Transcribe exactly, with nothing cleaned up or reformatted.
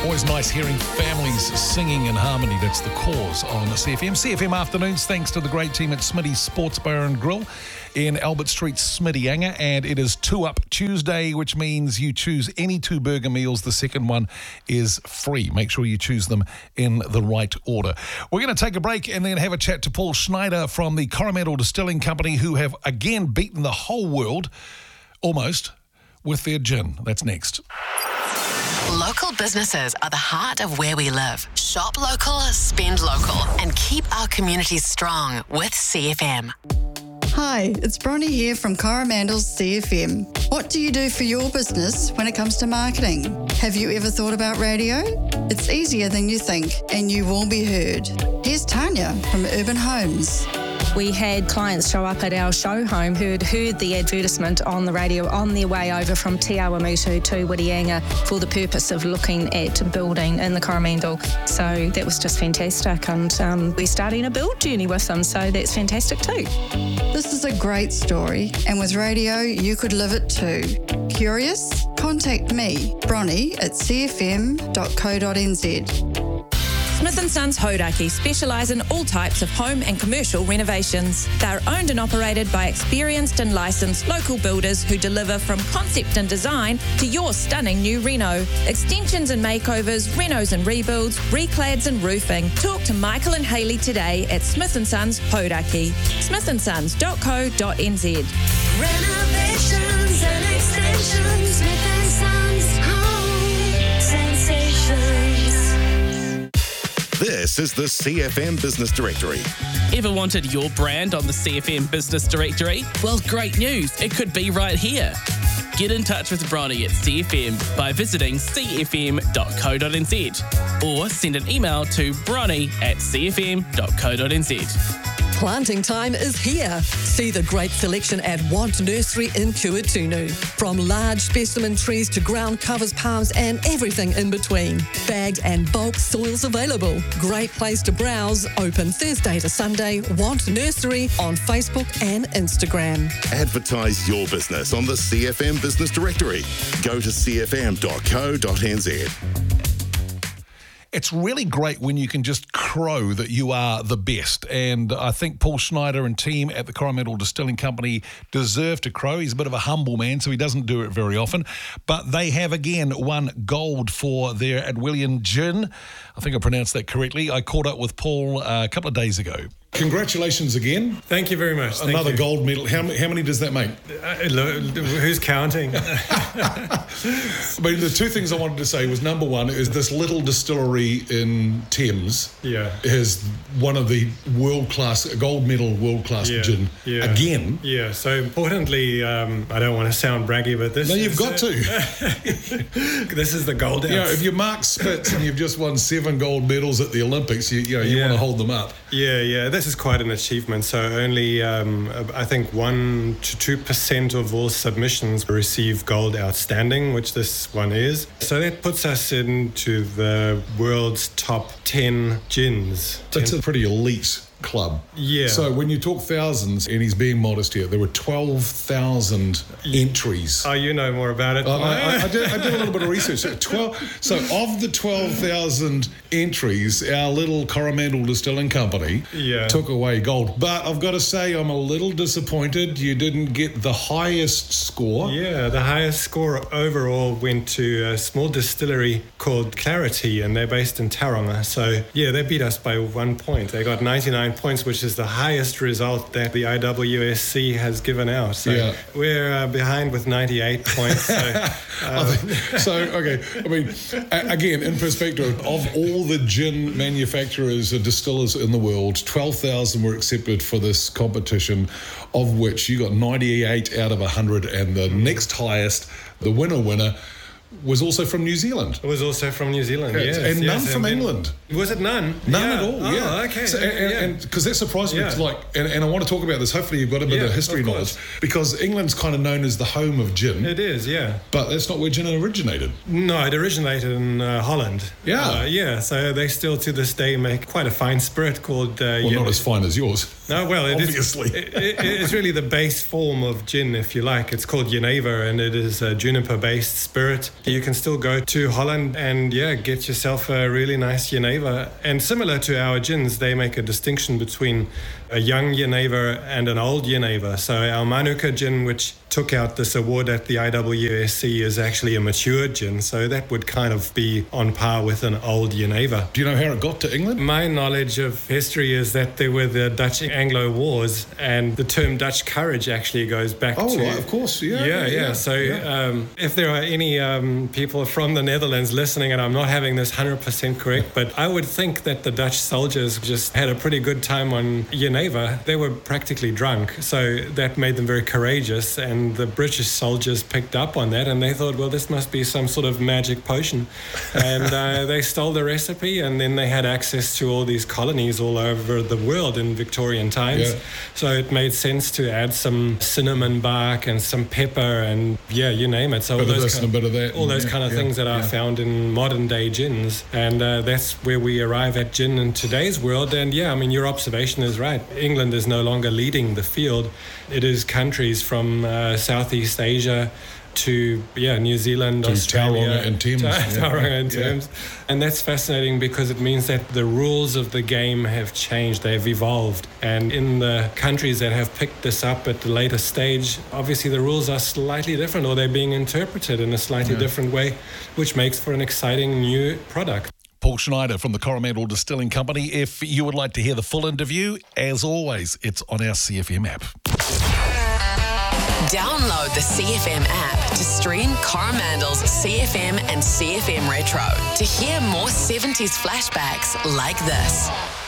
Always nice hearing families singing in harmony. That's the cause on C F M. C F M Afternoons, thanks to the great team at Smitty's Sports Bar and Grill in Albert Street, Smittyanga. And it is Two Up Tuesday, which means you choose any two burger meals. The second one is free. Make sure you choose them in the right order. We're going to take a break and then have a chat to Paul Schneider from the Coromandel Distilling Company, who have again beaten the whole world, almost, with their gin. That's next. Local businesses are the heart of where we live. Shop local, spend local, and keep our communities strong with C F M. Hi, it's Bronnie here from Coromandel's C F M. What do you do for your business when it comes to marketing? Have you ever thought about radio? It's easier than you think, and you will be heard. Here's Tanya from Urban Homes. We had clients show up at our show home who had heard the advertisement on the radio on their way over from Te Awamutu to Whitianga for the purpose of looking at building in the Coromandel. So that was just fantastic, and um, we're starting a build journey with them, so that's fantastic too. This is a great story, and with radio, you could live it too. Curious? Contact me, Bronnie, at c f m dot co dot n z. Smith and Sons Hodaki specialise in all types of home and commercial renovations. They're owned and operated by experienced and licensed local builders who deliver from concept and design to your stunning new reno. Extensions and makeovers, renos and rebuilds, reclads and roofing. Talk to Michael and Hayley today at Smith and Sons Hodaki. smith and sons dot co dot n z. Renovations and extensions, Smith and Sons Home Sensations. This is the C F M Business Directory. Ever wanted your brand on the C F M Business Directory? Well, great news. It could be right here. Get in touch with Bronnie at C F M by visiting c f m dot co dot n z or send an email to bronnie at c f m dot co dot n z. Planting time is here. See the great selection at Want Nursery in Kuatunu. From large specimen trees to ground covers, palms and everything in between. Bagged and bulk soils available. Great place to browse. Open Thursday to Sunday. Want Nursery on Facebook and Instagram. Advertise your business on the C F M Business Directory. Go to c f m dot co dot n z. It's really great when you can just crow that you are the best. And I think Paul Schneider and team at the Coromandel Distilling Company deserve to crow. He's a bit of a humble man, so he doesn't do it very often. But they have, again, won gold for their Adwelian gin. I think I pronounced that correctly. I caught up with Paul uh, a couple of days ago. Congratulations again. Thank you very much. Thank Another you. gold medal. How, how many does that make? Uh, who's counting? I mean, the two things I wanted to say was, number one, is this little distillery in Thames yeah. is one of the world-class, gold medal world-class yeah. gin. Yeah. Again. Yeah, so importantly, um, I don't want to sound braggy, but this No, is, you've got to. This is the gold ounce. You know, if you're Mark Spitz and you've just won seven gold medals at the Olympics, you, you know, you yeah. want to hold them up. Yeah, yeah, this is quite an achievement. So only, um, I think, one to two percent of all submissions receive gold outstanding, which this one is. So that puts us into the world's top ten gins. That's a pretty elite club. Yeah. So when you talk thousands, and he's being modest here, there were twelve thousand entries. Oh, you know more about it. I, I, I, did, I did a little bit of research. So, twelve, so of the twelve thousand entries, our little Coromandel Distilling Company yeah. took away gold. But I've got to say, I'm a little disappointed you didn't get the highest score. Yeah, the highest score overall went to a small distillery called Clarity, and they're based in Taronga. So, yeah, they beat us by one point. They got ninety-nine points, which is the highest result that the I W S C has given out. So yeah. we're uh, behind with ninety-eight points. So, uh, so, okay, I mean, a- again, in perspective, of all the gin manufacturers and distillers in the world, twelve thousand were accepted for this competition, of which you got ninety-eight out of one hundred, and the next highest, the winner winner, was also from New Zealand. It was also from New Zealand, yes. And yes, none from and England. Was it none? None yeah. at all, oh, yeah. okay. So, and because yeah. that surprised me, yeah. like, and, and I want to talk about this, hopefully you've got a bit yeah, of history of knowledge, because England's kind of known as the home of gin. It is, yeah. But that's not where gin originated. No, it originated in uh, Holland. Yeah. Uh, yeah, so they still to this day make quite a fine spirit called... Uh, well, yeah, not as fine as yours. No, well, it Obviously. is, it, it, it's really the base form of gin, if you like. It's called Geneva, and it is a juniper-based spirit. You can still go to Holland and, yeah, get yourself a really nice Jenever. And similar to our gins, they make a distinction between a young Jenever and an old Jenever. So our Manuka gin, which took out this award at the I W S C, is actually a mature gin. So that would kind of be on par with an old Jenever. Do you know how it got to England? My knowledge of history is that there were the Dutch Anglo Wars, and the term Dutch courage actually goes back Oh, to... right, of course, yeah. Yeah, yeah. yeah. So yeah. Um, if there are any um, people from the Netherlands listening, and I'm not having this one hundred percent correct, but I would think that the Dutch soldiers just had a pretty good time on Jenever. They were practically drunk, so that made them very courageous, and the British soldiers picked up on that, and they thought, well, this must be some sort of magic potion. And uh, they stole the recipe, and then they had access to all these colonies all over the world in Victorian times. Yeah. So it made sense to add some cinnamon bark and some pepper and, yeah, you name it. So all Bit of those this kind and a bit of that. all those Yeah, kind of yeah, things that are yeah. found in modern day gins, and uh, that's where we arrive at gin in today's world. And yeah, I mean, your observation is right. England is no longer leading the field. It is countries from uh, Southeast Asia to yeah New Zealand, To Australia, Tauranga and Thames, to yeah. Tauranga and Yeah. Thames. And that's fascinating because it means that the rules of the game have changed, they've evolved. And in the countries that have picked this up at the later stage, obviously the rules are slightly different, or they're being interpreted in a slightly Yeah. different way, which makes for an exciting new product. Paul Schneider from the Coromandel Distilling Company. If you would like to hear the full interview, as always, it's on our C F M app. Download the C F M app to stream Coromandel's C F M and C F M Retro to hear more seventies flashbacks like this.